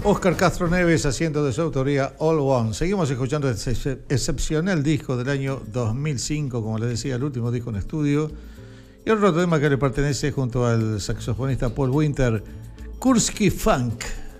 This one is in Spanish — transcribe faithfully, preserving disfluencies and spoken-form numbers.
Óscar Castro Neves haciendo de su autoría All One. Seguimos escuchando ese excepcional disco del año dos mil cinco, como les decía, el último disco en estudio. Y otro tema que le pertenece junto al saxofonista Paul Winter, Kursky Funk.